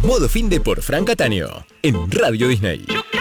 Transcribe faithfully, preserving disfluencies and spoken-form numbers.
Modo Finde por Fran Cataño en Radio Disney.